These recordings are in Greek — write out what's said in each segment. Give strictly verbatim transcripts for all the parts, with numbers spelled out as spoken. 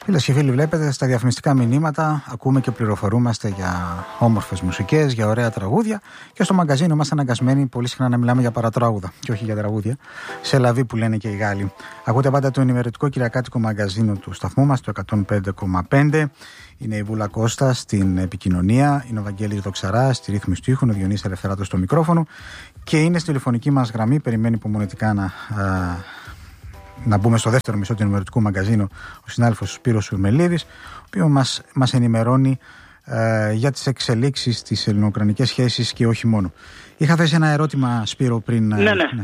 Φίλες και φίλοι, βλέπετε στα διαφημιστικά μηνύματα ακούμε και πληροφορούμαστε για όμορφες μουσικές, για ωραία τραγούδια, και στο μαγκαζίνο είμαστε αναγκασμένοι πολύ συχνά να μιλάμε για παρατράγουδα και όχι για τραγούδια. Σε λαβή που λένε και οι Γάλλοι. Ακούτε πάντα το ενημερωτικό κυριακάτικο μαγκαζίνο του σταθμού μας, το εκατόν πέντε κόμμα πέντε. Είναι η Βούλα Κώστα στην επικοινωνία, είναι ο Βαγγέλης Δοξαράς στη ρύθμιση του ήχου, ο Διονύσης Ελευθεράτος στο μικρόφωνο, και είναι στη τηλεφωνική μας γραμμή, περιμένει υπομονετικά να. Α, να μπούμε στο δεύτερο μισό του ενημερωτικού μαγκαζίνου, ο συνάδελφος Σπύρος Σουρμελίδης, ο οποίος μας, μας ενημερώνει ε, για τις εξελίξεις στις ελληνοουκρανικές σχέσεις και όχι μόνο. Είχα θέσει ένα ερώτημα, Σπύρο, πριν. Ναι, ναι. ναι.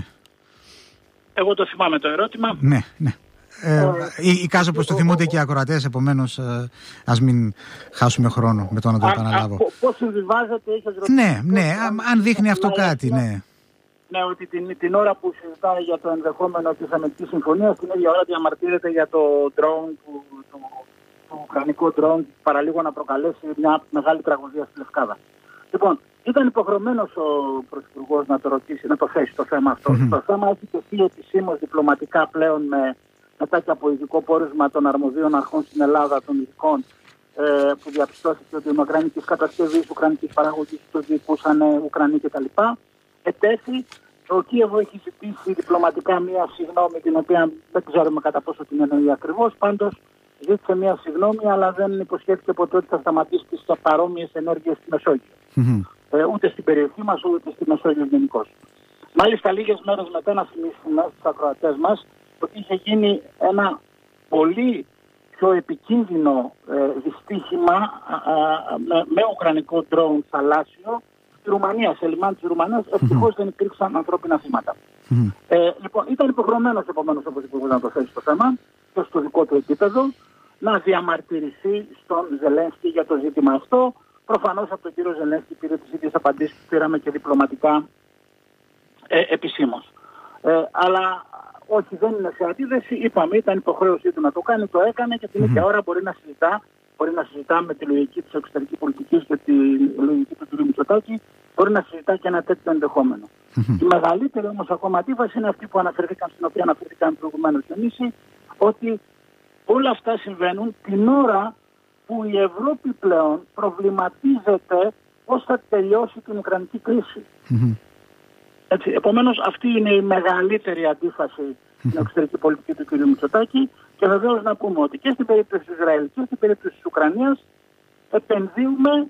Εγώ το θυμάμαι το ερώτημα. Ναι, ναι. Ε, εικάζω πως το θυμούνται και οι ακροατές, επομένως ε, ας μην χάσουμε χρόνο με το να το επαναλάβω. Πώς συμβιβάζεται, είχες ρωτήσει. Ναι, ναι, αν δείχνει αυτό κάτι, ναι. Ναι, ότι την, την ώρα που συζητάει για το ενδεχόμενο της αμυντικής συμφωνίας, την ίδια ώρα διαμαρτύρεται για το drone, του, του, του ουκρανικό drone, παραλίγο να προκαλέσει μια μεγάλη τραγωδία στη Λευκάδα. Λοιπόν, ήταν υποχρεωμένος ο Πρωθυπουργός να το ρωτήσει, να το θέσει το θέμα αυτό. Mm-hmm. Το θέμα έχει τεθεί επισήμως διπλωματικά πλέον με, μετά και από ειδικό πόρισμα των αρμοδίων αρχών στην Ελλάδα, των ειδικών, ε, που διαπιστώθηκε ότι οι ουκρανικές κατασκευής, ουκρανικής παραγωγής το διοικούσαν Ουκρανοί κτλ. Ετέθη, το Κίεβο έχει ζητήσει διπλωματικά μία συγγνώμη, την οποία δεν ξέρουμε κατά πόσο την εννοεί ακριβώς. Πάντως ζήτησε μία συγγνώμη, αλλά δεν υποσχέθηκε ποτέ ότι θα σταματήσει τις παρόμοιες ενέργειες στη Μεσόγειο. Mm-hmm. Ε, ούτε στην περιοχή μας, ούτε στη Μεσόγειο γενικώς. Μάλιστα, λίγες μέρες μετά να θυμίσουμε στους ακροατές μας ότι είχε γίνει ένα πολύ πιο επικίνδυνο ε, δυστύχημα α, α, με, με ουκρανικό drone θαλάσσιο στη Ρουμανία, σε λιμάνι της Ρουμανίας. Ευτυχώς mm-hmm. δεν υπήρξαν ανθρώπινα θύματα. Mm-hmm. Ε, λοιπόν, ήταν υποχρεωμένος επομένως όπως υπουργός να το θέσει το θέμα και στο δικό του επίπεδο να διαμαρτυρηθεί στον Ζελένσκι για το ζήτημα αυτό. Προφανώς από τον κύριο Ζελένσκι πήρε τις ίδιες απαντήσεις που πήραμε και διπλωματικά ε, επισήμως. Ε, αλλά όχι, δεν είναι σε αντίθεση. Είπαμε, ήταν υποχρέωσή του να το κάνει, το έκανε και την ίδια mm-hmm. ώρα μπορεί να συζητά. Μπορεί να συζητά με τη λογική της εξωτερικής πολιτικής και τη λογική του κ. Μητσοτάκη, μπορεί να συζητά και ένα τέτοιο ενδεχόμενο. Mm-hmm. Η μεγαλύτερη όμως ακόμα αντίβαση είναι αυτή που αναφερθήκαν, στην οποία αναφερθήκαν προηγουμένως εμείς, ότι όλα αυτά συμβαίνουν την ώρα που η Ευρώπη πλέον προβληματίζεται πώς θα τελειώσει την ουκρανική κρίση. Mm-hmm. Έτσι, επομένως αυτή είναι η μεγαλύτερη αντίφαση mm-hmm. στην εξωτερική πολιτική του κ. Μητσοτάκη. Και βεβαίως να πούμε ότι και στην περίπτωση του Ισραήλ και στην περίπτωση της Ουκρανίας επενδύουμε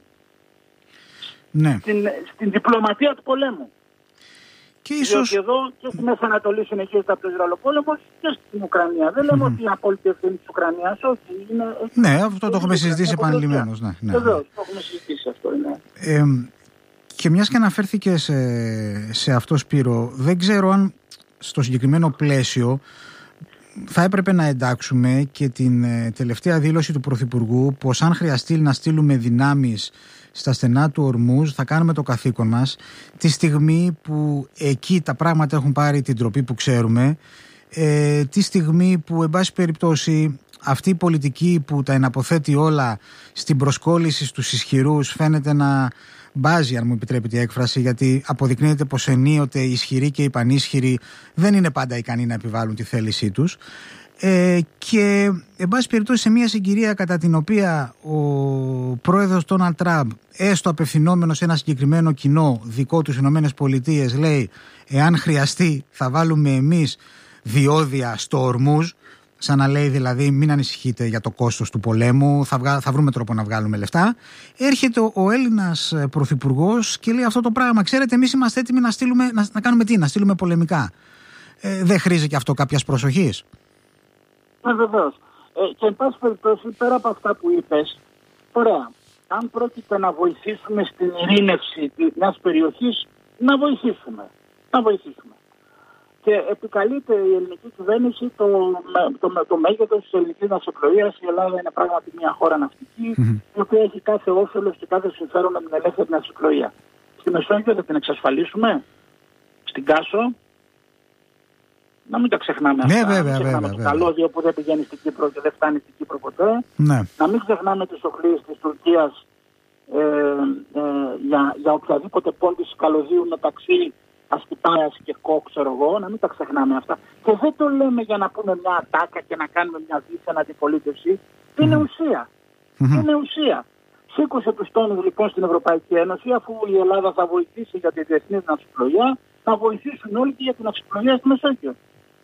ναι. στην, στην διπλωματία του πολέμου. Και ίσως... Διότι εδώ και στη Μέση Ανατολή συνεχίζεται από το Ισραηλοπόλεμος και στην Ουκρανία. Δεν λέμε mm-hmm. ότι είναι απόλυτη ευθύνη της Ουκρανίας, όχι. Είναι... Ναι, αυτό το έχουμε συζητήσει επανειλημμένως. Ναι, ναι. Βεβαίως, το έχουμε συζητήσει αυτό. Ναι. Ε, και μιας και αναφέρθηκε σε, σε αυτό, Σπύρο, δεν ξέρω αν στο συγκεκριμένο πλαίσιο θα έπρεπε να εντάξουμε και την ε, τελευταία δήλωση του Πρωθυπουργού πως αν χρειαστεί να στείλουμε δυνάμεις στα στενά του Ορμούζ θα κάνουμε το καθήκον μας, τη στιγμή που εκεί τα πράγματα έχουν πάρει την τροπή που ξέρουμε, ε, τη στιγμή που εν πάση περιπτώσει αυτή η πολιτική που τα εναποθέτει όλα στην προσκόλληση στους ισχυρούς φαίνεται να μπάζει, αν μου επιτρέπετε η έκφραση, γιατί αποδεικνύεται πως ενίοτε οι ισχυροί και οι πανίσχυροι δεν είναι πάντα ικανοί να επιβάλλουν τη θέλησή τους. Ε, και εν πάση περιπτώσει σε μια συγκυρία κατά την οποία ο πρόεδρος Ντόναλντ Τραμπ, έστω απευθυνόμενος σε ένα συγκεκριμένο κοινό δικό του Ηνωμένες Πολιτείες, λέει εάν χρειαστεί θα βάλουμε εμείς διόδια στο Ορμούζ, σαν να λέει δηλαδή μην ανησυχείτε για το κόστος του πολέμου, θα, βγα... θα βρούμε τρόπο να βγάλουμε λεφτά. Έρχεται ο, ο Έλληνας πρωθυπουργός και λέει αυτό το πράγμα. Ξέρετε, εμείς είμαστε έτοιμοι να, στείλουμε, να, να κάνουμε τι, να στείλουμε πολεμικά. Ε, δεν χρήζει και αυτό κάποιας προσοχής? Ναι, βεβαίως. Ε, και εν πάση περιπτώσει, πέρα από αυτά που είπες, ωραία, αν πρόκειται να βοηθήσουμε στην ειρήνευση μιας περιοχής, να βοηθήσουμε. Να βοηθήσουμε. Και επικαλείται η ελληνική κυβέρνηση το, το, το, το μέγεθος της ελληνικής ναυσιπλοείας. Η Ελλάδα είναι πράγματι μια χώρα ναυτική, mm-hmm. η οποία έχει κάθε όφελος και κάθε συμφέρον με την ελεύθερη ναυσιπλοεία. Στη Μεσόγειο θα την εξασφαλίσουμε, στην Κάσο. Να μην τα ξεχνάμε ναι, αυτά. Βέβαια, να μην ξεχνάμε βέβαια, το βέβαια. καλώδιο που δεν πηγαίνει στην Κύπρο και δεν φτάνει στην Κύπρο ποτέ. Ναι. Να μην ξεχνάμε τις οχλίες της Τουρκίας ε, ε, για, για οποιαδήποτε πόντιση καλωδίου μεταξύ Ασκυπάρας και Κο, ξέρω εγώ, να μην τα ξεχνάμε αυτά. Και δεν το λέμε για να πούμε μια ατάκα και να κάνουμε μια δίθεν αντιπολίτευση. Είναι ουσία. Είναι ουσία. Σήκωσε τους τόνους λοιπόν στην Ευρωπαϊκή Ένωση, αφού η Ελλάδα θα βοηθήσει για τη διεθνή ναυσιπλοεία, να βοηθήσουν όλοι και για την ναυσιπλοεία στη Μεσόγειο.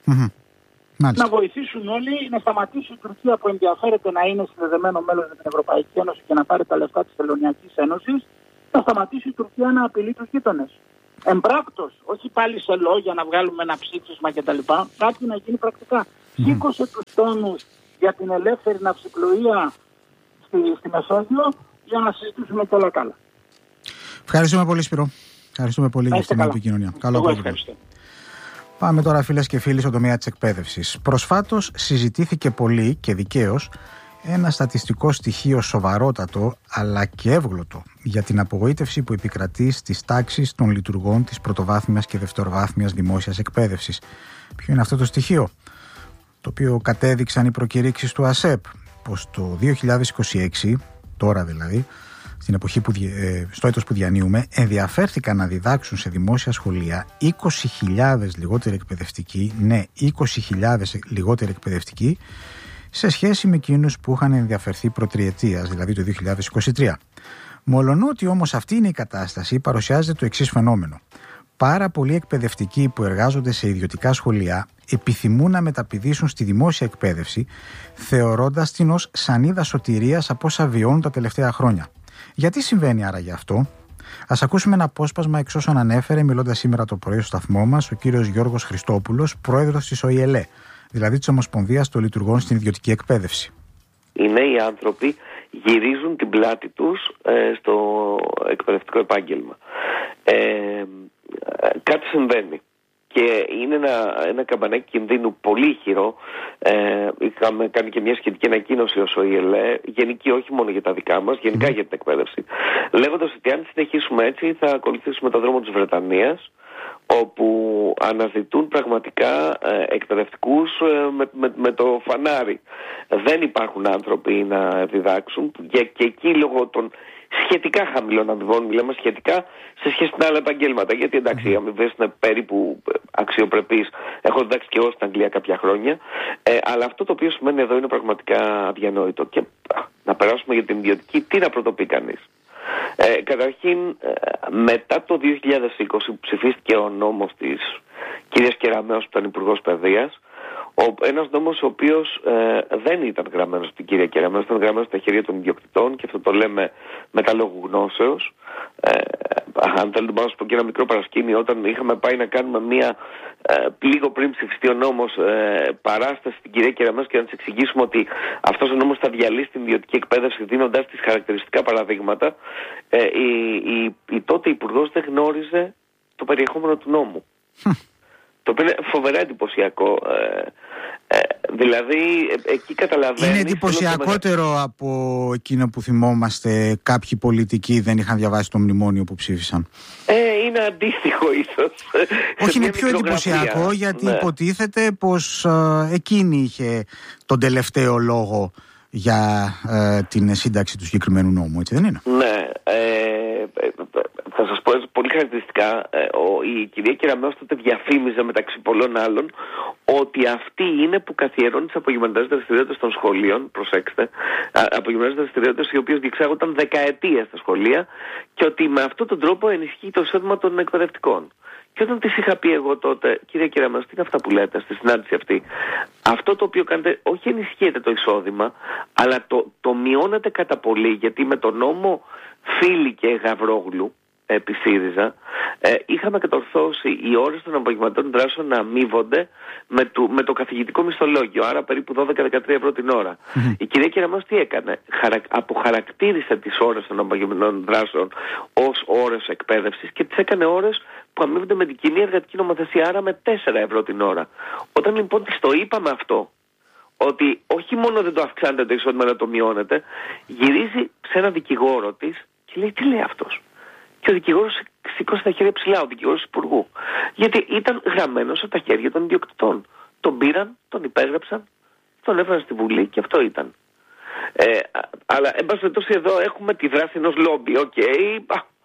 Να βοηθήσουν όλοι, να σταματήσει η Τουρκία που ενδιαφέρεται να είναι συνδεδεμένο μέλος με την Ευρωπαϊκή Ένωση και να πάρει τα λεφτά της Τελωνιακής Ένωσης, να σταματήσει η Τουρκία να απειλεί τους γείτονες. Εμπράκτος, όχι πάλι σε λόγια να βγάλουμε ένα ψήφισμα κτλ. Κάτι να γίνει πρακτικά. Mm. Σήκωσε τους τόνους για την ελεύθερη ναυσιπλοεία στη, στη Μεσόγειο για να συζητήσουμε και όλα καλά. Ευχαριστούμε πολύ, Σπύρο. Ευχαριστούμε πολύ για την επικοινωνία. Καλό απόγευμα. Πάμε τώρα, φίλες και φίλοι, στον τομέα της εκπαίδευσης. Προσφάτως συζητήθηκε πολύ και δικαίως ένα στατιστικό στοιχείο σοβαρότατο αλλά και εύγλωτο για την απογοήτευση που επικρατεί στις τάξεις των λειτουργών της πρωτοβάθμιας και δευτεροβάθμιας δημόσιας εκπαίδευσης. Ποιο είναι αυτό το στοιχείο? Το οποίο κατέδειξαν οι προκηρύξεις του ΑΣΕΠ, πως το δύο χιλιάδες είκοσι έξι, τώρα δηλαδή, στην εποχή που, ε, στο έτος που διανύουμε, ενδιαφέρθηκαν να διδάξουν σε δημόσια σχολεία είκοσι χιλιάδες λιγότεροι εκπαιδευτικοί, ναι, είκοσι χιλιάδες λιγότεροι εκπαιδευτικοί, σε σχέση με εκείνους που είχαν ενδιαφερθεί προτριετίας, δηλαδή το δύο χιλιάδες είκοσι τρία. Μολονότι όμως αυτή είναι η κατάσταση, παρουσιάζεται το εξής φαινόμενο. Πάρα πολλοί εκπαιδευτικοί που εργάζονται σε ιδιωτικά σχολεία επιθυμούν να μεταπηδήσουν στη δημόσια εκπαίδευση, θεωρώντας την ως σανίδα σωτηρίας από όσα βιώνουν τα τελευταία χρόνια. Γιατί συμβαίνει άραγε αυτό? Ας ακούσουμε ένα απόσπασμα εξ όσων ανέφερε, μιλώντας σήμερα το πρωί στο σταθμό μας, ο κύριος Γιώργος Χριστόπουλος, πρόεδρος της ΟΗΕΛΕ, δηλαδή της Ομοσπονδίας των Λειτουργών στην Ιδιωτική Εκπαίδευση. Οι νέοι άνθρωποι γυρίζουν την πλάτη τους ε, στο εκπαιδευτικό επάγγελμα. Ε, κάτι συμβαίνει. Και είναι ένα, ένα καμπανάκι κινδύνου πολύ χειρό. Ε, είχαμε κάνει και μια σχετική ανακοίνωση ως ΟΗΕΛΕ, γενική όχι μόνο για τα δικά μας, γενικά mm. για την εκπαίδευση, λέγοντας ότι αν συνεχίσουμε έτσι θα ακολουθήσουμε το δρόμο της Βρετανίας, όπου αναζητούν πραγματικά ε, εκπαιδευτικούς ε, με, με, με το φανάρι. Δεν υπάρχουν άνθρωποι να διδάξουν και, και εκεί λόγω των σχετικά χαμηλών αμοιβών, μιλάμε σχετικά σε σχέση με άλλα επαγγέλματα. Γιατί εντάξει, οι αμοιβές είναι περίπου αξιοπρεπείς. Έχω διδάξει και εγώ στην Αγγλία κάποια χρόνια. Ε, αλλά αυτό το οποίο σημαίνει εδώ είναι πραγματικά αδιανόητο. Και α, να περάσουμε για την ιδιωτική, τι να πρωτοπεί κανείς. Ε, καταρχήν, ε, μετά το δύο χιλιάδες είκοσι που ψηφίστηκε ο νόμος της κυρίας Κεραμέως που ήταν Υπουργός Παιδείας, ο, ένας νόμος ο οποίος ε, δεν ήταν γραμμένος στην κυρία Κεραμέως, ήταν γραμμένος στα χέρια των ιδιοκτητών, και αυτό το λέμε μετά λόγου γνώσεως. Ε, αν θέλετε να σας πω και ένα μικρό παρασκήνιο, όταν είχαμε πάει να κάνουμε μία ε, λίγο πριν ψηφιστεί ο νόμος ε, παράσταση στην κυρία Κεραμέως και να της εξηγήσουμε ότι αυτός ο νόμος θα διαλύσει την ιδιωτική εκπαίδευση δίνοντας της χαρακτηριστικά παραδείγματα, ε, η, η, η τότε υπουργός δεν γνώριζε το περιεχόμενο του νόμου. Το οποίο είναι φοβερά εντυπωσιακό. Ε, ε, δηλαδή, ε, εκεί καταλαβαίνεις... Είναι εντυπωσιακότερο μεγα... από εκείνο που θυμόμαστε κάποιοι πολιτικοί δεν είχαν διαβάσει το μνημόνιο που ψήφισαν. Ε, είναι αντίστοιχο ίσως. Όχι, είναι πιο εντυπωσιακό γιατί ναι. υποτίθεται πως ε, εκείνη είχε τον τελευταίο λόγο για ε, την σύνταξη του συγκεκριμένου νόμου, έτσι δεν είναι? Ναι, ε, θα σας πω πολύ χαρακτηριστικά, ε, ο, η κυρία Κεραμέως τότε διαφήμιζε μεταξύ πολλών άλλων ότι αυτή είναι που καθιερώνει τις απογευματινές δραστηριότητες των σχολείων, προσέξτε, απογευματινές δραστηριότητες οι οποίες διεξάγονταν δεκαετίες στα σχολεία, και ότι με αυτόν τον τρόπο ενισχύει το εισόδημα των εκπαιδευτικών. Και όταν της είχα πει εγώ τότε, κυρία Κεραμέως, τι είναι αυτά που λέτε στη συνάντηση αυτή? Αυτό το οποίο κάνετε, όχι ενισχύεται το εισόδημα, αλλά το, το μειώνεται κατά πολύ, γιατί με τον νόμο Φίλη και Γαβρόγλου επί ΣΥΡΙΖΑ, ε, είχαμε κατορθώσει οι ώρες των απογευματών δράσεων να αμείβονται με το, με το καθηγητικό μισθολόγιο, άρα περίπου δώδεκα με δεκατρία ευρώ την ώρα. Mm-hmm. Η κυρία Κεραμέως τι έκανε? Χαρα, αποχαρακτήρισε τις ώρες των απογευματών δράσεων ως ώρες εκπαίδευσης και τις έκανε ώρες που αμείβονται με την κοινή εργατική νομοθεσία, άρα με τέσσερα ευρώ την ώρα. Όταν λοιπόν της το είπαμε αυτό, ότι όχι μόνο δεν το αυξάνεται το εισόδημα, να το μειώνεται, γυρίζει σε έναν δικηγόρο της και λέει, τι λέει αυτός? Και ο δικηγόρος σηκώσει τα χέρια ψηλά, ο δικηγόρος υπουργού. Γιατί ήταν γραμμένος από τα χέρια των ιδιοκτητών. Τον πήραν, τον υπέγραψαν, τον έφεραν στη Βουλή και αυτό ήταν. Ε, αλλά εν πάση περιπτώσει εδώ έχουμε τη δράση ενός λόμπι. Οκ, okay,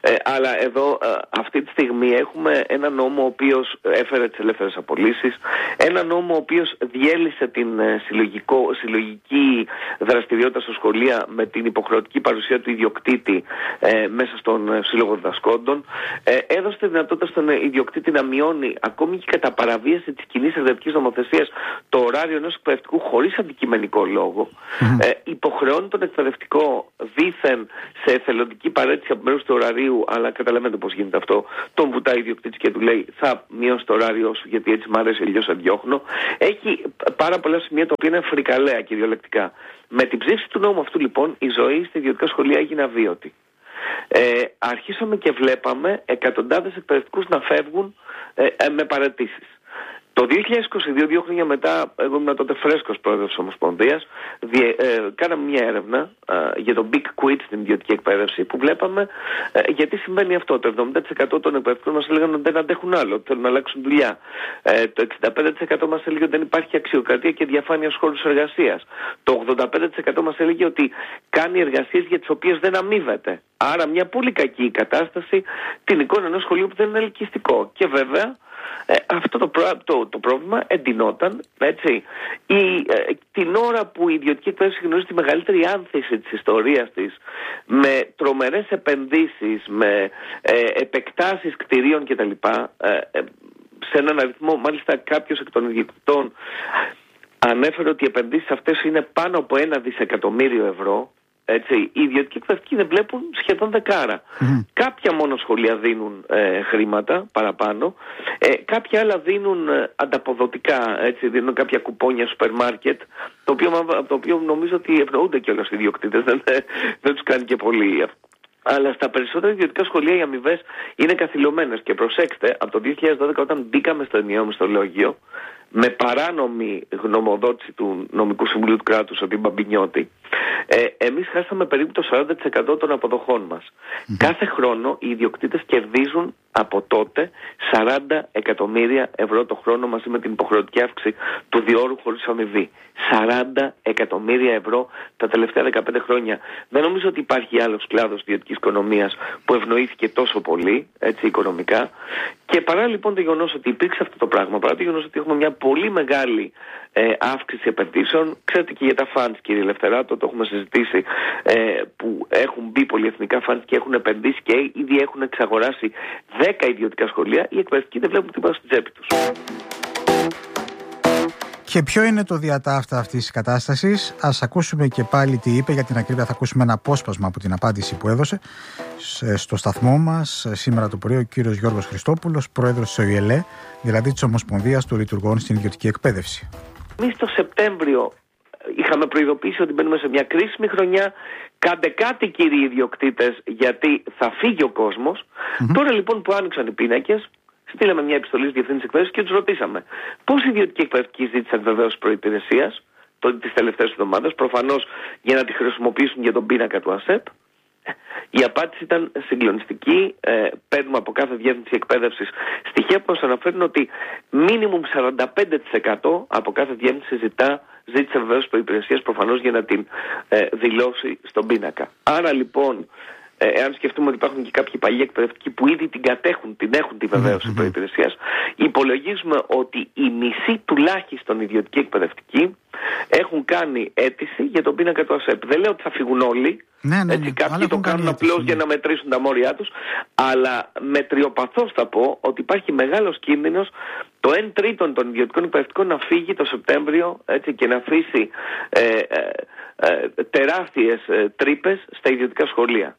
Ε, αλλά εδώ ε, αυτή τη στιγμή έχουμε ένα νόμο ο οποίος έφερε τις ελεύθερες απολύσεις, ένα νόμο ο οποίος διέλυσε την ε, συλλογικό, συλλογική δραστηριότητα στα σχολεία με την υποχρεωτική παρουσία του ιδιοκτήτη ε, μέσα στον ε, Σύλλογο Διδασκόντων, ε, έδωσε τη δυνατότητα στον ε, ιδιοκτήτη να μειώνει ακόμη και κατά παραβίαση της κοινής εκπαιδευτικής νομοθεσίας το ωράριο ενός εκπαιδευτικού χωρίς αντικειμενικό λόγο, mm-hmm. ε, υποχρεώνει τον εκπαιδευτικό δήθεν σε εθελοντική παρέτηση από μέρους του ωραρίου, αλλά καταλαβαίνετε πώς γίνεται αυτό. Τον βουτάει ο ιδιοκτήτης και του λέει θα μειώσει το ωράριό σου γιατί έτσι μ' αρέσει, αλλιώς αντιώχνω. Έχει πάρα πολλά σημεία τα οποία είναι φρικαλαία κυριολεκτικά. Με την ψήφιση του νόμου αυτού λοιπόν η ζωή στα ιδιωτικά σχολεία έγινε αβίωτη. Ε, αρχίσαμε και βλέπαμε εκατοντάδες εκπαιδευτικούς να φεύγουν ε, ε, με παραιτήσεις. Το δύο χιλιάδες είκοσι δύο, δύο χρόνια μετά, εγώ ήμουν τότε φρέσκος πρόεδρος της Ομοσπονδίας, διε, ε, κάναμε μια έρευνα ε, για το Big Quit στην ιδιωτική εκπαίδευση, που βλέπαμε ε, γιατί συμβαίνει αυτό. Το εβδομήντα τοις εκατό των εκπαιδευτικών μας έλεγαν ότι δεν αντέχουν άλλο, ότι θέλουν να αλλάξουν δουλειά. Ε, το εξήντα πέντε τοις εκατό μας έλεγε ότι δεν υπάρχει αξιοκρατία και διαφάνεια στους χώρους εργασίας. Το ογδόντα πέντε τοις εκατό μας έλεγε ότι κάνει εργασίες για τις οποίες δεν αμείβεται. Άρα μια πολύ κακή κατάσταση, την εικόνα ενός σχολείου που δεν είναι ελκυστικό. Και βέβαια, Ε, αυτό το, το, το πρόβλημα εντυνόταν, έτσι, η, ε, την ώρα που η ιδιωτική εκπαίδευση γνωρίζει τη μεγαλύτερη άνθηση της ιστορίας της, με τρομερές επενδύσεις, με ε, επεκτάσεις κτηρίων κτλ. Ε, ε, σε έναν αριθμό, μάλιστα κάποιος εκ των ιδιοκτητών ανέφερε ότι οι επενδύσεις αυτές είναι πάνω από ένα δισεκατομμύριο ευρώ. Έτσι, οι ιδιωτικοί εκπαιδευτικοί δεν βλέπουν σχεδόν δεκάρα. Mm. Κάποια μόνο σχολεία δίνουν ε, χρήματα παραπάνω, ε, κάποια άλλα δίνουν ε, ανταποδοτικά, έτσι, δίνουν κάποια κουπόνια σούπερ μάρκετ, το οποίο, το οποίο νομίζω ότι ευνοούνται κιόλας οι ιδιοκτήτες, δεν, δεν τους κάνει και πολύ. Αλλά στα περισσότερα ιδιωτικά σχολεία οι αμοιβές είναι καθυλωμένες. Και προσέξτε, από το δύο χιλιάδες δώδεκα, όταν μπήκαμε στο ενιαίο μισθολόγιο, με παράνομη γνωμοδότηση του νομικού συμβουλίου του κράτους, ο Τ. Μπαμπινιώτη, ε, εμείς χάσαμε περίπου το σαράντα τοις εκατό των αποδοχών μας. Mm-hmm. Κάθε χρόνο οι ιδιοκτήτες κερδίζουν από τότε σαράντα εκατομμύρια ευρώ το χρόνο, μαζί με την υποχρεωτική αύξηση του διόρου χωρίς αμοιβή. σαράντα εκατομμύρια ευρώ τα τελευταία δεκαπέντε χρόνια. Δεν νομίζω ότι υπάρχει άλλος κλάδος ιδιωτικής οικονομίας που ευνοήθηκε τόσο πολύ, έτσι, οικονομικά. Και παρά λοιπόν το γεγονός ότι υπήρξε αυτό το πράγμα, παρά το γεγονός ότι έχουμε μια πολύ μεγάλη ε, αύξηση επενδύσεων, ξέρετε και για τα funds, κύριε Λευτεράτο, το έχουμε συζητήσει, ε, που έχουν μπει πολυεθνικά funds και έχουν επενδύσει και ήδη έχουν εξαγοράσει δέκα ιδιωτικά σχολεία, οι εκπαιδευτικοί δεν βλέπουν τίποτα στην τσέπη τους. Και ποιο είναι το διατάφτα αυτής της κατάστασης? Ας ακούσουμε και πάλι τι είπε. Για την ακρίβεια θα ακούσουμε ένα απόσπασμα από την απάντηση που έδωσε στο σταθμό μας σήμερα το πρωί ο κύριος Γιώργος Χριστόπουλος, πρόεδρος της ΟΙΕΛΕ, δηλαδή της Ομοσπονδίας των Λειτουργών στην Ιδιωτική Εκπαίδευση. Εμείς το Σεπτέμβριο είχαμε προειδοποιήσει ότι μπαίνουμε σε μια κρίσιμη χρονιά. Κάντε κάτι, κύριοι ιδιοκτήτες, γιατί θα φύγει ο κόσμος. Mm-hmm. Τώρα λοιπόν που άνοιξαν οι πίνακες, στείλαμε μια επιστολή στη Διευθύνση Εκπαίδευσης και τους ρωτήσαμε πώς οι ιδιωτικοί εκπαιδευτικοί ζήτησαν βεβαίως προϋπηρεσίας τις τελευταίες εβδομάδες, προφανώς για να τη χρησιμοποιήσουν για τον πίνακα του ΑΣΕΠ. Η απάντηση ήταν συγκλονιστική. Ε, παίρνουμε από κάθε διεύθυνση εκπαίδευσης στοιχεία που μας αναφέρουν ότι μίνιμουμ σαράντα πέντε τοις εκατό από κάθε διεύθυνση ζητά, ζήτησε βεβαίως προϋπηρεσίας, προφανώς για να την ε, δηλώσει στον πίνακα. Άρα λοιπόν, ε, εάν σκεφτούμε ότι υπάρχουν και κάποιοι παλιοί εκπαιδευτικοί που ήδη την κατέχουν, την έχουν τη βεβαίωση mm-hmm. προϋπηρεσίας, υπολογίζουμε ότι οι μισοί τουλάχιστον ιδιωτικοί εκπαιδευτικοί έχουν κάνει αίτηση για τον πίνακα του ΑΣΕΠ. Δεν λέω ότι θα φύγουν όλοι. Ναι, ναι, έτσι, ναι. Κάποιοι το κάνουν απλώς για να μετρήσουν τα μόρια τους, αλλά μετριοπαθώς θα πω ότι υπάρχει μεγάλος κίνδυνος το εν τρίτον των ιδιωτικών εκπαιδευτικών να φύγει το Σεπτέμβριο, έτσι, και να αφήσει ε, ε, ε, τεράστιες ε, τρύπες στα ιδιωτικά σχολεία.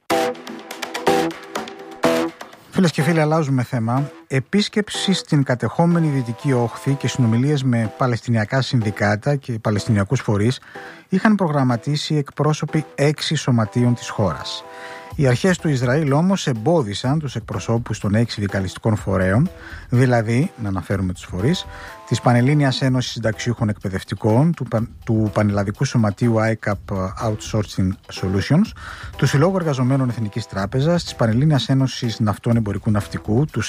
Φίλες και φίλοι, αλλάζουμε θέμα. Επίσκεψη στην κατεχόμενη Δυτική Όχθη και συνομιλίες με παλαιστινιακά συνδικάτα και παλαιστινιακούς φορείς είχαν προγραμματίσει εκπρόσωποι έξι σωματείων της χώρας. Οι αρχές του Ισραήλ όμως εμπόδισαν τους εκπροσώπους των έξι δικαλιστικών φορέων, δηλαδή, να αναφέρουμε τους φορείς, της Πανελλήνιας Ένωσης Συνταξιούχων Εκπαιδευτικών, του, του Πανελλαδικού Σωματείου άι κέι έι πι Outsourcing Solutions, του Συλλόγου Εργαζομένων Εθνικής Τράπεζας, της Πανελλήνιας Ένωσης Ναυτών Εμπορικού Ναυτικού, του ΣΕΦΚ,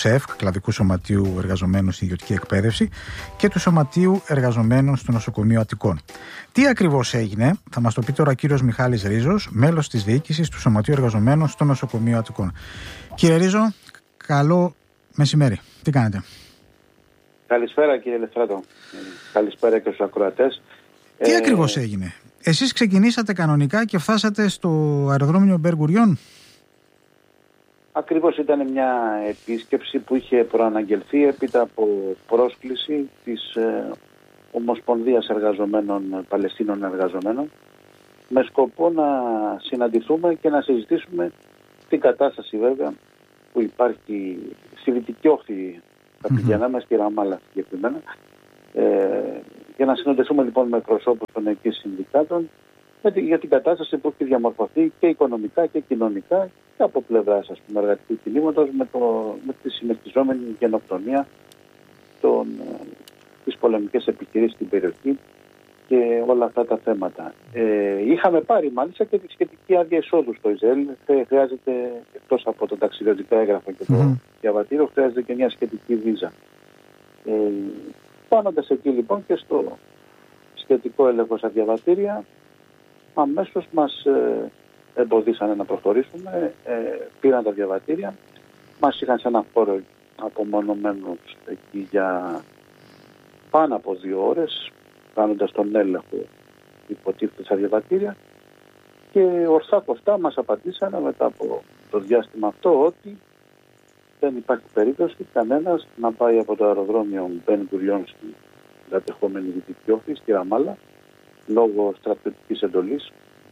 Κλαδικού Σωματείου Εργαζομένων στην Ιδιωτική Εκπαίδευση και του Σωματείου Εργαζομένων στο Νοσοκομείο Αττικών. Τι ακριβώς έγινε, θα μας το πει τώρα ο κύριος Μιχάλης Ρίζος, μέλος της διοίκησης του Σωματείου Εργαζομένων στο Νοσοκομείο Αττικών. Κύριε Ρίζο, καλό μεσημέρι. Τι κάνετε? Καλησπέρα κύριε Λεφράτο. Καλησπέρα και στους ακροατές. Τι ε... ακριβώς έγινε? Εσείς ξεκινήσατε κανονικά και φτάσατε στο αεροδρόμιο Μπεν Γκουριόν. Ακριβώς, ήταν μια επίσκεψη που είχε προαναγγελθεί έπειτα από πρόσκληση της ε, Ομοσπονδίας Εργαζομένων, Παλαιστίνων Εργαζομένων, με σκοπό να συναντηθούμε και να συζητήσουμε την κατάσταση βέβαια που υπάρχει στη Δυτική Όχθη. Θα πηγαίναμε στη Ραμάλα συγκεκριμένα, ε, για να συναντηθούμε λοιπόν με προσώπους των εκεί συνδικάτων για την κατάσταση που έχει διαμορφωθεί και οικονομικά και κοινωνικά και από πλευράς ας πούμε, εργατικού κινήματος με, το, με τη συνεχιζόμενη γενοκτονία των, τις πολεμικές επιχειρήσεις στην περιοχή και όλα αυτά τα θέματα. Ε, είχαμε πάρει μάλιστα και τη σχετική άδεια εισόδου στο Ισραήλ. Χρειάζεται, εκτός από το ταξιδιωτικό έγγραφο και το mm-hmm. διαβατήριο, χρειάζεται και μια σχετική βίζα. Ε, Πάνοντας εκεί λοιπόν και στο σχετικό έλεγχο στα διαβατήρια, αμέσως μας ε, εμποδίσανε να προχωρήσουμε, ε, πήραν τα διαβατήρια, μας είχαν σε ένα χώρο απομονωμένους εκεί για πάνω από δύο ώρες, κάνοντας τον έλεγχο υποτίθεται στα διαβατήρια, και ορθά κοφτά μας απαντήσανε μετά από το διάστημα αυτό ότι δεν υπάρχει περίπτωση κανένας να πάει από το αεροδρόμιο Μπεν Γκουριόν στην κατεχόμενη Δυτική Όχθη, στη Ραμάλα, λόγω στρατιωτικής εντολής,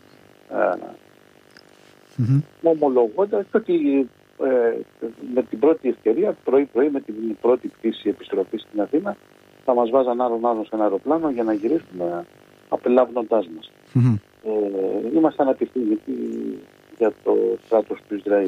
mm-hmm. ομολογώντας ότι ε, με την πρώτη ευκαιρία, πρωί-πρωί, με την πρώτη πτήση επιστροφής στην Αθήνα, θα μας βάζαν άλλον-άλλον σε ένα αεροπλάνο για να γυρίσουμε απελάβνοντάς μας. Mm-hmm. Ε, ήμασταν απευθυνικοί για το κράτος του Ισραήλ.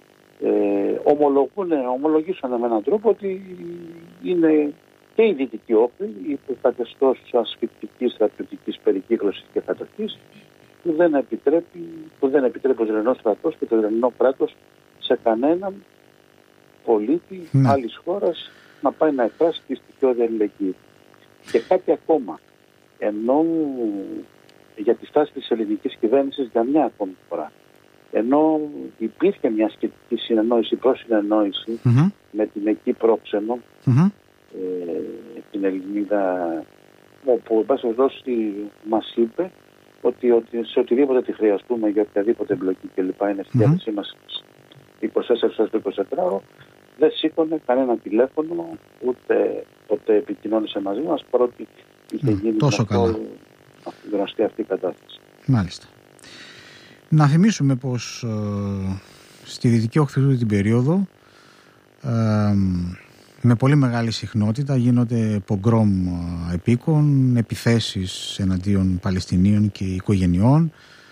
Ε, ομολογούν, ομολογήσανε με έναν τρόπο ότι είναι και η Δυτική Όχθη, η καθεστώς ασφυκτικής στρατιωτικής περικύκλωσης και κατοχής, που δεν επιτρέπει, που δεν επιτρέπει ο Ισραηλινός στρατός και το Ισραηλινό κράτος σε κανέναν πολίτη ναι. άλλης χώρας να πάει να εκφράσει τη στοιχειώδη αλληλεγγύη. Και κάτι ακόμα, ενώ για τη στάση της ελληνικής κυβέρνησης για μια ακόμη φορά, ενώ υπήρχε μια σχετική συνεννόηση προς συνεννόηση mm-hmm. με την εκεί πρόξενο, mm-hmm. ε, την Ελληνίδα, όπου ο Μπάσος Ρώση μας είπε ότι, ότι σε οτιδήποτε τη χρειαστούμε για οποιαδήποτε εμπλοκή κλπ. Είναι στη διάθεσή mm-hmm. μας είκοσι τέσσερις ώρες το εικοσιτετράωρο, δεν σήκωνε κανένα τηλέφωνο, ούτε ποτέ επικοινώνησε μαζί μας, παρότι είχε γίνει mm, τόσο αυτό, καλά. γνωστή αυτή η κατάσταση. Μάλιστα. Να θυμίσουμε πως ε, στη Δυτική Όχθη του την περίοδο ε, με πολύ μεγάλη συχνότητα γίνονται πογκρόμ επίκων, επιθέσεις εναντίον Παλαιστινίων και οικογενειών.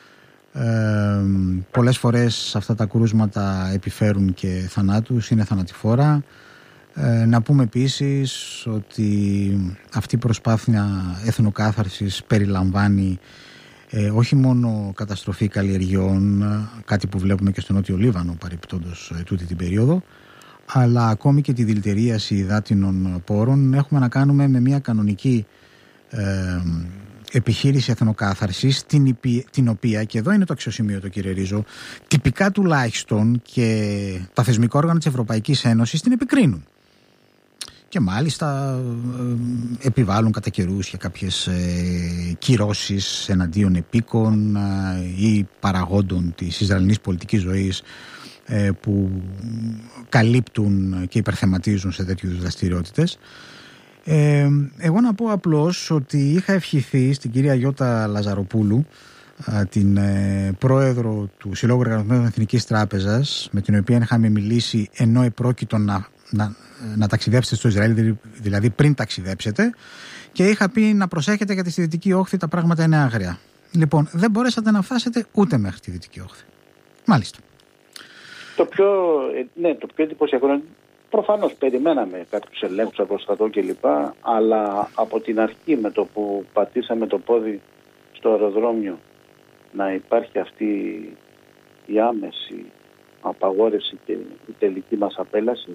Ε, πολλές φορές αυτά τα κρούσματα επιφέρουν και θανάτους, είναι θανατηφόρα. Ε, να πούμε επίσης ότι αυτή η προσπάθεια εθνοκάθαρσης περιλαμβάνει ε, όχι μόνο καταστροφή καλλιεργειών, κάτι που βλέπουμε και στο Νότιο Λίβανο παρεπιπτόντως ε, τούτη την περίοδο, αλλά ακόμη και τη δηλητηρίαση υδάτινων πόρων. Έχουμε να κάνουμε με μια κανονική ε, επιχείρηση εθνοκάθαρσης, την, την οποία, και εδώ είναι το αξιοσημείωτο κύριε Ρίζο, τυπικά τουλάχιστον και τα θεσμικά όργανα της Ευρωπαϊκής Ένωσης την επικρίνουν. Και μάλιστα ε, επιβάλλουν κατά καιρούς για κάποιες ε, κυρώσεις εναντίον επίκων ε, ή παραγόντων της Ισραηλινής πολιτικής ζωής ε, που καλύπτουν και υπερθεματίζουν σε τέτοιου δραστηριότητες. Ε, εγώ να πω απλώς ότι είχα ευχηθεί στην κυρία Γιώτα Λαζαροπούλου, ε, την ε, πρόεδρο του Συλλόγου Εργαζομένων Εθνικής Τράπεζας, με την οποία είχαμε μιλήσει ενώ επρόκειτο να Να, να ταξιδέψετε στο Ισραήλ, δηλαδή πριν ταξιδέψετε, και είχα πει να προσέχετε γιατί στη Δυτική Όχθη τα πράγματα είναι άγρια. Λοιπόν, δεν μπορέσατε να φτάσετε ούτε μέχρι τη Δυτική Όχθη. Μάλιστα. Το πιο, ναι, το πιο εντυπωσιακό είναι, προφανώς περιμέναμε κάποιους ελέγχους από στρατό κλπ, αλλά από την αρχή με το που πατήσαμε το πόδι στο αεροδρόμιο να υπάρχει αυτή η άμεση απαγόρευση και η τελική μας απέλαση,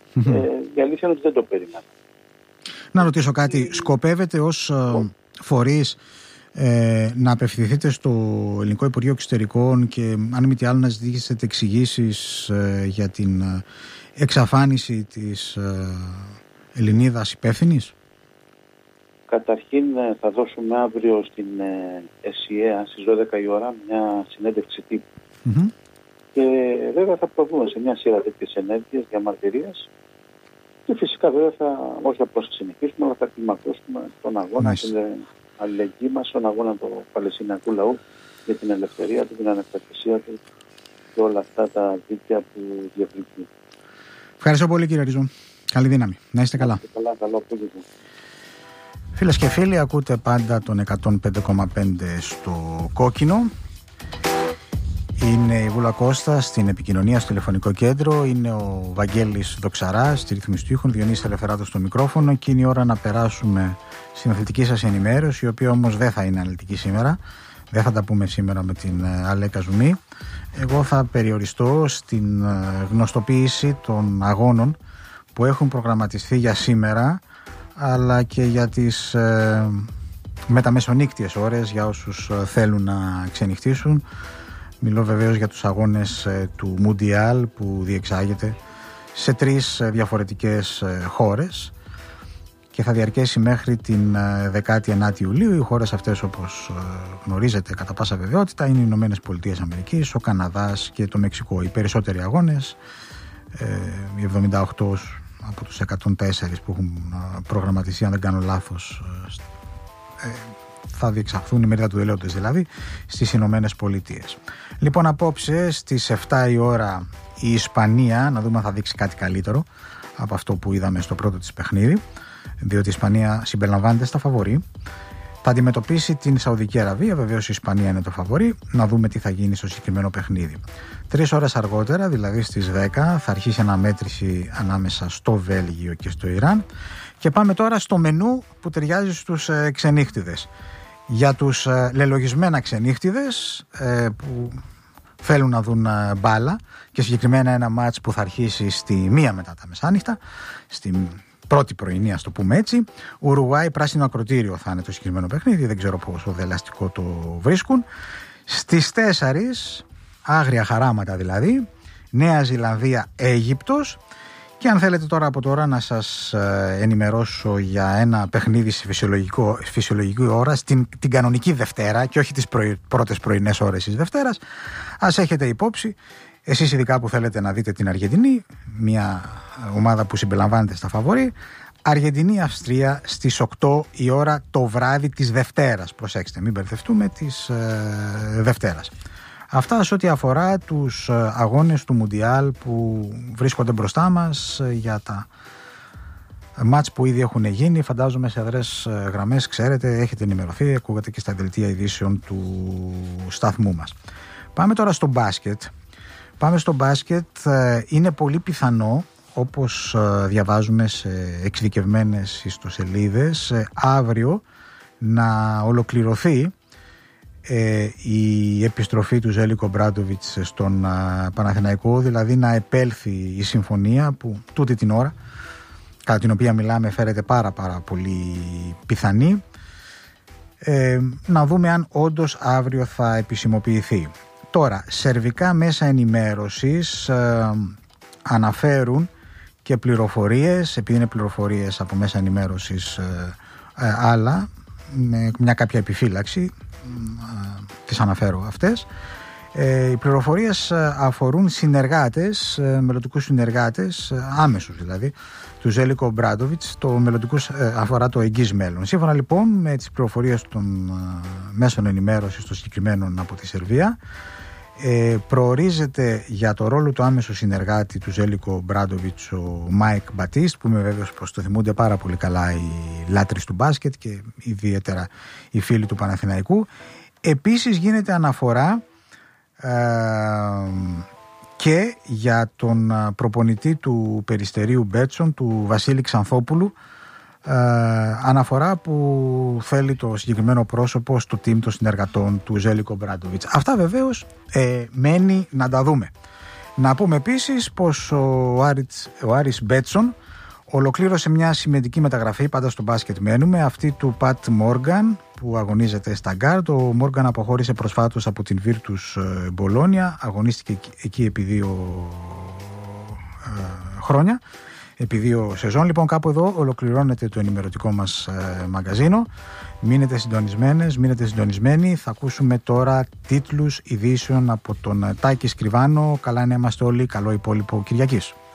Mm-hmm. Ε, η αλήθεια είναι ότι δεν το περίμενα. Να ρωτήσω κάτι. Σκοπεύετε ως oh. φορείς ε, να απευθυνθείτε στο Ελληνικό Υπουργείο Εξωτερικών και αν μη τι άλλο να ζητήσετε εξηγήσεις ε, για την ε, εξαφάνιση της ε, Ελληνίδας υπεύθυνης? Καταρχήν θα δώσουμε αύριο στην ΕΣΥΑ στις δώδεκα η ώρα μια συνέντευξη τύπου. Mm-hmm. Και βέβαια θα προβούμε σε μια σειρά τέτοιες ενέργειες διαμαρτυρίας και φυσικά βέβαια θα, όχι απλώς θα συνεχίσουμε, αλλά θα κλιμακώσουμε τον αγώνα, nice. την αλληλεγγύη μας, τον αγώνα του Παλαιστινιακού λαού για την ελευθερία του, την ανεξαρτησία του και όλα αυτά τα δίκαια που διεκδικεί. Ευχαριστώ πολύ, κύριε Ρίζο. Καλή δύναμη. Να είστε καλά. Καλά, καλό απόγευμα. Φίλες και φίλοι, ακούτε πάντα τον εκατόν πέντε κόμμα πέντε στο κόκκινο. Είναι η Βούλα Κώστα στην επικοινωνία στο τηλεφωνικό κέντρο. Είναι ο Βαγγέλης Δοξαράς στη ρύθμιση του ήχου, Διονύσης Ελευθεράτος στο μικρόφωνο. Και είναι η ώρα να περάσουμε στην αθλητική σας ενημέρωση, η οποία όμως δεν θα είναι αναλυτική σήμερα. Δεν θα τα πούμε σήμερα με την Αλέκα Ζουμί. Εγώ θα περιοριστώ στην γνωστοποίηση των αγώνων που έχουν προγραμματιστεί για σήμερα, αλλά και για τις ε, μεταμεσονύκτιες ώρες για όσους ε, θέλουν να ξενυχτήσουν. Μιλώ βεβαίως για τους αγώνες ε, του Μουντιάλ που διεξάγεται σε τρεις ε, διαφορετικές ε, χώρες και θα διαρκέσει μέχρι την ε, δεκάτη ενάτη Ιουλίου. Οι χώρες αυτές, όπως ε, γνωρίζετε κατά πάσα βεβαιότητα, είναι οι Ηνωμένες Πολιτείες Αμερικής, ο Καναδάς και το Μεξικό. Οι περισσότεροι αγώνες, ε, οι εβδομήντα οκτώ από τους εκατόν τέσσερα που έχουν προγραμματιστεί, αν δεν κάνω λάθος, ε, θα διεξαχθούν, η μερίδα του τελείωτος δηλαδή, στις Ηνωμένες Πολιτείες. Λοιπόν, απόψε στις επτά η ώρα η Ισπανία, να δούμε αν θα δείξει κάτι καλύτερο από αυτό που είδαμε στο πρώτο της παιχνίδι, διότι η Ισπανία συμπεριλαμβάνεται στα φαβορί. Θα αντιμετωπίσει την Σαουδική Αραβία, βεβαίως η Ισπανία είναι το φαβορί, να δούμε τι θα γίνει στο συγκεκριμένο παιχνίδι. Τρεις ώρες αργότερα, δηλαδή στις δέκα, θα αρχίσει αναμέτρηση ανάμεσα στο Βέλγιο και στο Ιράν. Και πάμε τώρα στο μενού που ταιριάζει στους ε, ξενύχτιδες. Για τους ε, λελογισμένα ξενύχτιδες ε, που θέλουν να δουν ε, μπάλα και συγκεκριμένα ένα μάτς που θα αρχίσει στη μία μετά τα μεσάνυχτα, στη πρώτη πρωινή, ας το πούμε έτσι. Ουρουγουάη πράσινο ακροτήριο θα είναι το συγκεκριμένο παιχνίδι, δεν ξέρω πόσο δελαστικό το βρίσκουν. Στις τέσσερις, άγρια χαράματα δηλαδή, Νέα Ζηλανδία Αίγυπτος. Και αν θέλετε τώρα από τώρα να σας ενημερώσω για ένα παιχνίδι σε φυσιολογικό, φυσιολογική ώρα, στην, την κανονική Δευτέρα και όχι τις πρωι, πρώτες πρωινές ώρες της Δευτέρας, ας έχετε υπόψη, εσείς ειδικά που θέλετε να δείτε την Αργεντινή, μια ομάδα που συμπεριλαμβάνεται στα φαβορί, Αργεντινή-Αυστρία στις οκτώ η ώρα το βράδυ της Δευτέρας. Προσέξτε, μην μπερδευτούμε, της ε, Δευτέρας. Αυτά σε ό,τι αφορά τους αγώνες του Μουντιάλ που βρίσκονται μπροστά μας για τα μάτς που ήδη έχουν γίνει. Φαντάζομαι σε αδρές γραμμές, ξέρετε, έχετε ενημερωθεί, ακούγατε και στα δελτία ειδήσεων του σταθμού μας. Πάμε τώρα στο μπάσκετ. Πάμε στο μπάσκετ. Είναι πολύ πιθανό, όπως διαβάζουμε σε εξειδικευμένες ιστοσελίδες, αύριο να ολοκληρωθεί Ε, η επιστροφή του Ζέλικο Ομπράντοβιτς στον α, Παναθηναϊκό, δηλαδή να επέλθει η συμφωνία που τούτη την ώρα, κατά την οποία μιλάμε, φέρεται πάρα πάρα πολύ πιθανή. Ε, να δούμε αν όντως αύριο θα επισημοποιηθεί. Τώρα, σερβικά μέσα ενημέρωσης ε, αναφέρουν και πληροφορίες, επειδή είναι πληροφορίες από μέσα ενημέρωσης ε, ε, άλλα, με μια κάποια επιφύλαξη, τις αναφέρω αυτές. Ε, οι πληροφορίες αφορούν συνεργάτες, μελλοντικούς συνεργάτες, άμεσους δηλαδή, του Ζέλικο Ομπράντοβιτς, το μελλοντικούς αφορά το εγγύς μέλλον. Σύμφωνα λοιπόν με τις πληροφορίες των μέσων ενημέρωσης των συγκεκριμένων από τη Σερβία, ε, προορίζεται για το ρόλο του άμεσου συνεργάτη του Ζέλικο Ομπράντοβιτς ο Μάικ Μπατίστ, που είμαι βέβαιος πως το θυμούνται πάρα πολύ καλά οι λάτρεις του μπάσκετ και ιδιαίτερα οι φίλοι του Παναθηναϊκού. Επίσης γίνεται αναφορά ε, και για τον προπονητή του Περιστερίου Μπέτσον, του Βασίλη Ξανθόπουλου, ε, αναφορά που θέλει το συγκεκριμένο πρόσωπο στο team των συνεργατών του Ζέλικο Ομπράντοβιτς. Αυτά βεβαίως ε, μένει να τα δούμε. Να πούμε επίσης πως ο, Άριτς, ο Άρης Μπέτσον ολοκλήρωσε μια σημαντική μεταγραφή, πάντα στο μπάσκετ μένουμε, αυτή του Πατ Μόργαν που αγωνίζεται στα γκάρντ. Ο Μόργαν αποχώρησε προσφάτως από την Virtus Μπολόνια, αγωνίστηκε εκεί επί δύο ε, χρόνια, επί δύο σεζόν. Λοιπόν, κάπου εδώ ολοκληρώνεται το ενημερωτικό μας ε, μαγκαζίνο. Μείνετε συντονισμένες, μείνετε συντονισμένοι. Θα ακούσουμε τώρα τίτλους ειδήσεων από τον Τάκη Σκριβάνο. Καλά να είμαστε όλοι, καλό υπόλοιπο Κυριακής.